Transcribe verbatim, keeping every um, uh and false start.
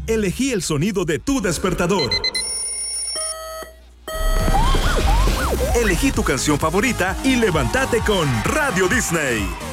elegí el sonido de tu despertador. Elegí tu canción favorita y levántate con Radio Disney.